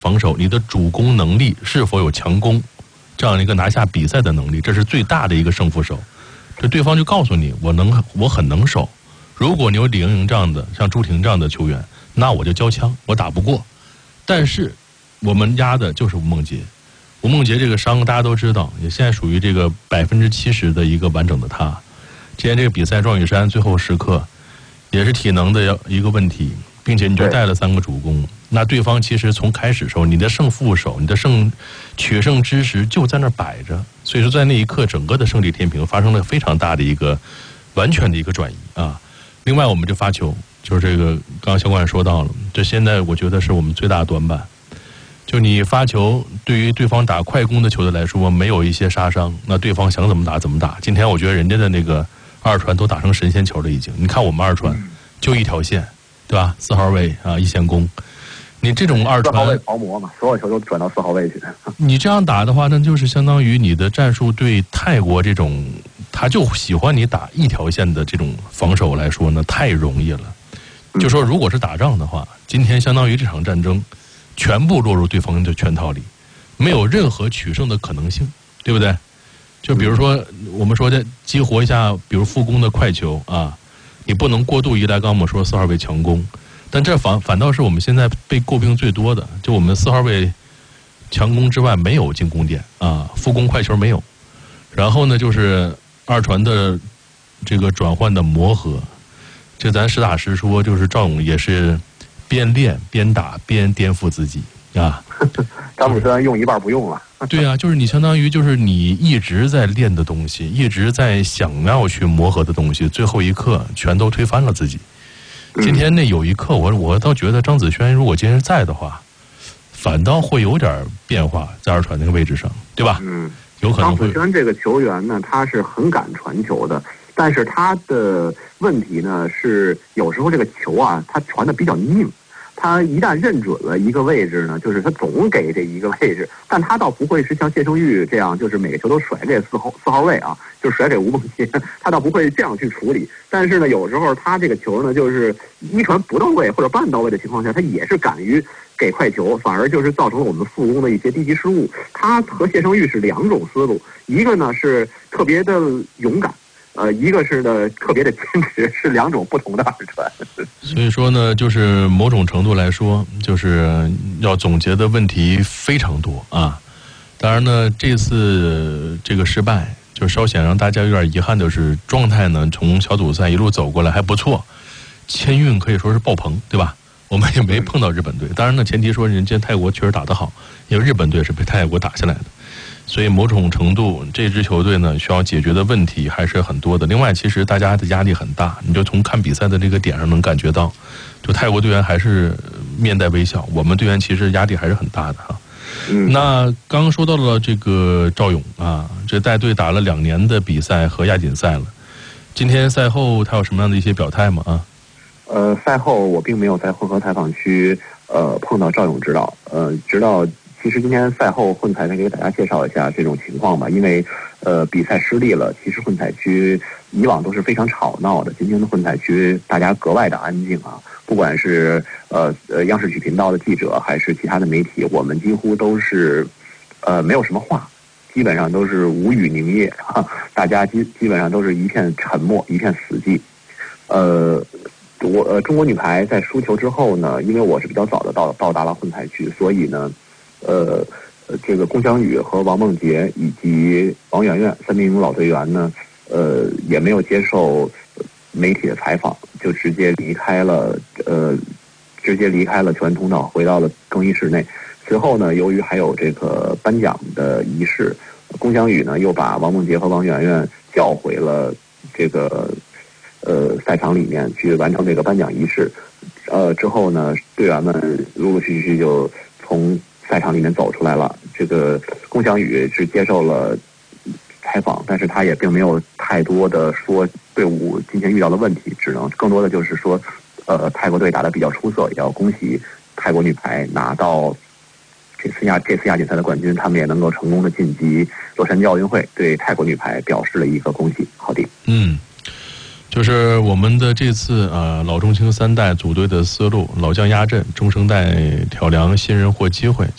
防守，你的主攻能力是否有强攻，这样一个拿下比赛的能力，这是最大的一个胜负手。这对方就告诉你，我很能守。如果你有李盈莹这样的，像朱婷这样的球员，那我就交枪，我打不过。但是我们压的就是吴梦洁。吴梦洁这个伤大家都知道，也现在属于这个70%的一个完整的他。今天这个比赛，庄宇珊最后时刻也是体能的一个问题，并且你就带了3个主攻，那对方其实从开始时候，你的胜负手，你的取胜之时就在那儿摆着，所以说在那一刻，整个的胜利天平发生了非常大的一个完全的一个转移啊。另外，我们就发球，就是这个刚刚肖冠说到了，这现在我觉得是我们最大的短板。就你发球，对于对方打快攻的球队来说，没有一些杀伤，那对方想怎么打怎么打。今天我觉得人家的那个二传都打成神仙球了，已经。你看我们二传就一条线，对吧？4号位啊，一线攻。你这种二传 4号位狂魔嘛，所有球都转到4号位去。 你这样打的话，那就是相当于你的战术对泰国这种，他就喜欢你打一条线的这种防守来说呢，太容易了。就说如果是打仗的话，今天相当于这场战争全部落入对方的圈套里，没有任何取胜的可能性，对不对？就比如说我们说的激活一下，比如副攻的快球啊，你不能过度依赖刚刚我们说4号位强攻，但这反倒是我们现在被诟病最多的，就我们4号位强攻之外没有进攻点啊，副攻快球没有，然后呢就是二传的这个转换的磨合，这咱实打实说，就是赵勇也是边练边打边颠覆自己啊。 詹姆斯用一半不用了。 对啊，就是你相当于就是你一直在练的东西，一直在想要去磨合的东西，最后一刻全都推翻了自己。今天那有一刻，我倒觉得张子萱如果今天在的话，反倒会有点变化，在二传那个位置上，对吧？有可能会。 张子萱这个球员呢，他是很敢传球的，但是他的问题呢是有时候这个球啊，他传的比较拧。他一旦认准了一个位置呢，就是他总给这一个位置，但他倒不会是像谢胜玉这样，就是每个球都甩给四号位啊，就甩给吴梦洁，他倒不会这样去处理。但是呢，有时候他这个球呢，就是一传不到位或者半到位的情况下，他也是敢于给快球，反而就是造成了我们副攻的一些低级失误。他和谢胜玉是2种思路，一个呢是特别的勇敢。一个是呢特别的坚持，是2种不同的二传。 所以说呢，就是某种程度来说，就是要总结的问题非常多啊。当然呢，这次这个失败，就稍显让大家有点遗憾的是，状态呢从小组赛一路走过来还不错，签运可以说是爆棚，对吧？我们也没碰到日本队，当然呢，前提说人家泰国确实打得好，因为日本队是被泰国打下来的。所以某种程度，这支球队呢需要解决的问题还是很多的。另外，其实大家的压力很大，你就从看比赛的这个点上能感觉到，就泰国队员还是面带微笑，我们队员其实压力还是很大的哈。那刚刚说到了这个赵勇啊，这带队打了2年的比赛和亚锦赛了。今天赛后他有什么样的一些表态吗？ 赛后我并没有在混合采访区碰到赵勇指导，直到。其实今天赛后混采再给大家介绍一下这种情况吧，因为比赛失利了，其实混采区以往都是非常吵闹的，今天的混采区大家格外的安静啊，不管是央视体频道的记者还是其他的媒体，我们几乎都是没有什么话，基本上都是无语凝噎啊，大家基本上都是一片沉默，一片死寂。中国女排在输球之后呢，因为我是比较早的到达了混采区，所以呢。这个龚翔宇和王梦洁以及王媛媛3名老队员呢，也没有接受媒体的采访，就直接离开了球员通道，回到了更衣室内。随后呢，由于还有这个颁奖的仪式，龚翔宇呢又把王梦洁和王媛媛叫回了这个赛场里面去完成这个颁奖仪式。之后呢，队员们陆陆续续就从赛场里面走出来了。这个龚翔宇是接受了采访，但是他也并没有太多的说队伍今天遇到的问题，只能更多的就是说，泰国队打得比较出色，也要恭喜泰国女排拿到这次亚锦赛的冠军，他们也能够成功的晋级洛杉矶奥运会，对泰国女排表示了一个恭喜。好的。 就是我们的这次老中青3代组队的思路，老将压阵，中生代挑梁，新人获机会。